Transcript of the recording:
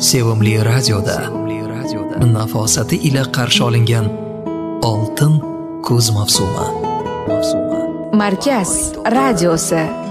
Sevimli radioda nafosati ila qarshi olingan oltin kuz mavsumi. Markaz radiosi